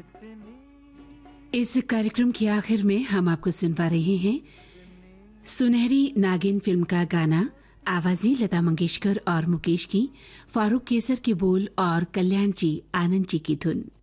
इस कार्यक्रम के आखिर में हम आपको सुनवा रहे हैं सुनहरी नागिन फिल्म का गाना। आवाजें लता मंगेशकर और मुकेश की, फारूक केसर के बोल और कल्याण जी आनंद जी की धुन।